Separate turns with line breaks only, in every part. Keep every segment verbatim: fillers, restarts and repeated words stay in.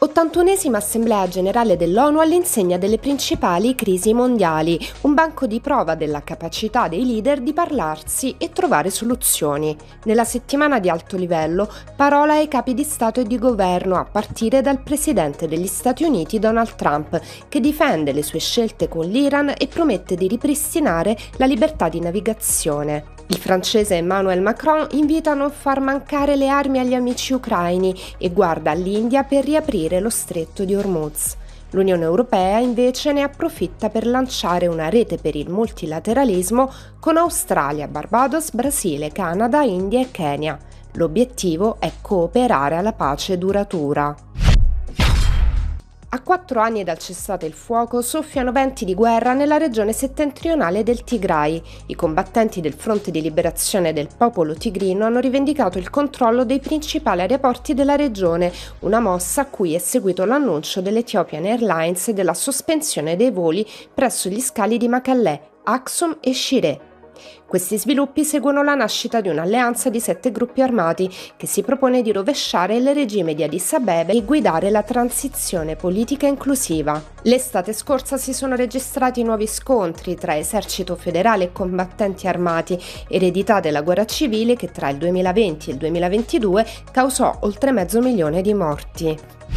ottantunesima Assemblea Generale dell'ONU all'insegna delle principali crisi mondiali, un banco di prova della capacità dei leader di parlarsi e trovare soluzioni. Nella settimana di alto livello, parola ai capi di Stato e di Governo, a partire dal presidente degli Stati Uniti Donald Trump, che difende le sue scelte con l'Iran e promette di ripristinare la libertà di navigazione. Il francese Emmanuel Macron invita a non far mancare le armi agli amici ucraini e guarda all'India per riaprire lo stretto di Hormuz. L'Unione Europea invece ne approfitta per lanciare una rete per il multilateralismo con Australia, Barbados, Brasile, Canada, India e Kenya. L'obiettivo è cooperare alla pace duratura. A quattro anni dal cessate il fuoco soffiano venti di guerra nella regione settentrionale del Tigray. I combattenti del Fronte di Liberazione del Popolo Tigrino hanno rivendicato il controllo dei principali aeroporti della regione, una mossa a cui è seguito l'annuncio dell'Ethiopian Airlines della sospensione dei voli presso gli scali di Mekelle, Aksum e Shire. Questi sviluppi seguono la nascita di un'alleanza di sette gruppi armati che si propone di rovesciare il regime di Addis Abeba e guidare la transizione politica inclusiva. L'estate scorsa si sono registrati nuovi scontri tra esercito federale e combattenti armati, eredità della guerra civile che tra il duemilaventi e il duemilaventidue causò oltre mezzo milione di morti.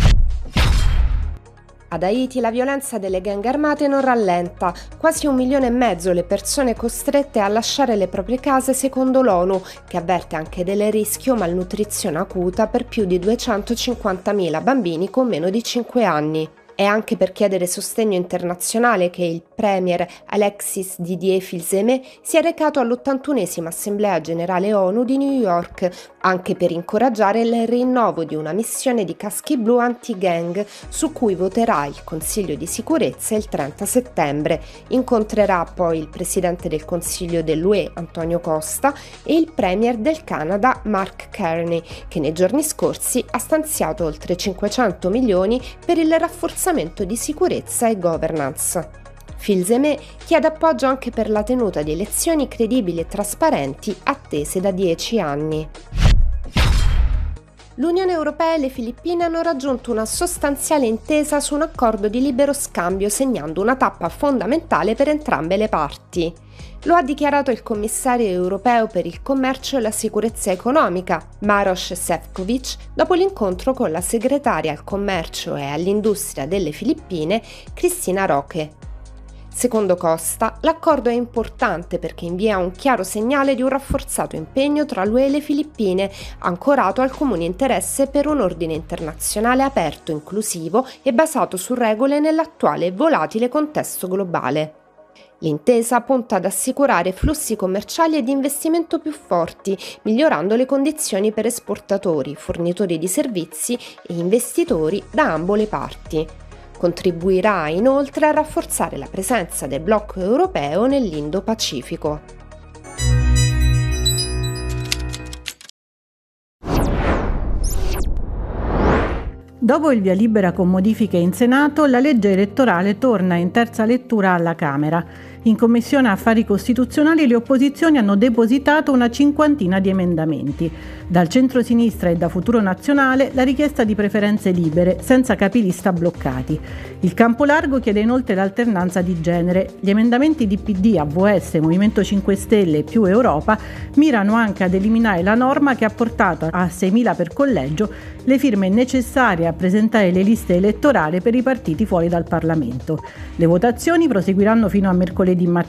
Ad Haiti la violenza delle gang armate non rallenta, quasi un milione e mezzo le persone costrette a lasciare le proprie case secondo l'ONU, che avverte anche del rischio malnutrizione acuta per più di duecentocinquantamila bambini con meno di cinque anni. È anche per chiedere sostegno internazionale che il premier Alexis Didier Filzeme si è recato all'ottantunesima Assemblea Generale ONU di New York, anche per incoraggiare il rinnovo di una missione di caschi blu anti-gang su cui voterà il Consiglio di sicurezza il trenta settembre. Incontrerà poi il presidente del Consiglio dell'U E Antonio Costa e il premier del Canada Mark Carney, che nei giorni scorsi ha stanziato oltre cinquecento milioni per il rafforzamento di sicurezza e governance. Filzeme chiede appoggio anche per la tenuta di elezioni credibili e trasparenti attese da dieci anni. L'Unione Europea e le Filippine hanno raggiunto una sostanziale intesa su un accordo di libero scambio, segnando una tappa fondamentale per entrambe le parti. Lo ha dichiarato il commissario europeo per il commercio e la sicurezza economica, Maroš Šefčovič, dopo l'incontro con la segretaria al commercio e all'industria delle Filippine, Cristina Roque. Secondo Costa, l'accordo è importante perché invia un chiaro segnale di un rafforzato impegno tra l'U E e le Filippine, ancorato al comune interesse per un ordine internazionale aperto, inclusivo e basato su regole nell'attuale e volatile contesto globale. L'intesa punta ad assicurare flussi commerciali e di investimento più forti, migliorando le condizioni per esportatori, fornitori di servizi e investitori da ambo le parti. Contribuirà inoltre a rafforzare la presenza del blocco europeo nell'Indo-Pacifico.
Dopo il via libera con modifiche in Senato, la legge elettorale torna in terza lettura alla Camera. In Commissione Affari Costituzionali le opposizioni hanno depositato una cinquantina di emendamenti. Dal centro-sinistra e da Futuro Nazionale la richiesta di preferenze libere, senza capilista bloccati. Il campo largo chiede inoltre l'alternanza di genere. Gli emendamenti di P D, A V S, Movimento cinque Stelle e Più Europa mirano anche ad eliminare la norma che ha portato a seimila per collegio le firme necessarie a presentare le liste elettorali per i partiti fuori dal Parlamento. Le votazioni proseguiranno fino a mercoledì mattina.